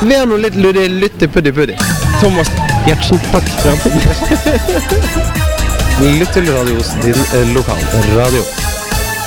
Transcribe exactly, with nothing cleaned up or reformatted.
Vær nå litt luddig, lytte puddi puddi. Thomas Gjertsen, takk. Lytte til radios, din eh, lokal radio.